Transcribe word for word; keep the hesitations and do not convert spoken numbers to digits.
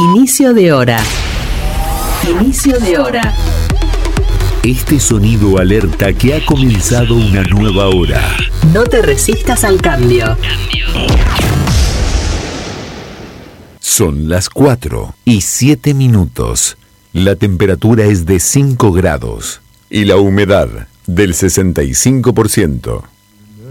Inicio de hora. Inicio de hora. Este sonido alerta que ha comenzado una nueva hora. No te resistas al cambio. Son las cuatro y siete minutos. La temperatura es de cinco grados y la humedad del sesenta y cinco por ciento.